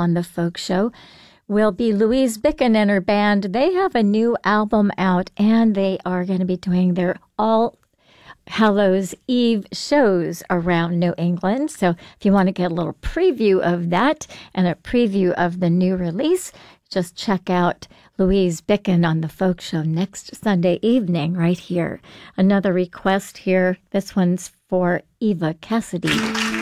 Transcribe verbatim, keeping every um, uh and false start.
on the Folk Show will be Louise Bicken and her band. They have a new album out, and they are going to be doing their All Hallows Eve shows around New England. So if you want to get a little preview of that and a preview of the new release, just check out Louise Bicken on the Folk Show next Sunday evening right here. Another request here. This one's for Eva Cassidy.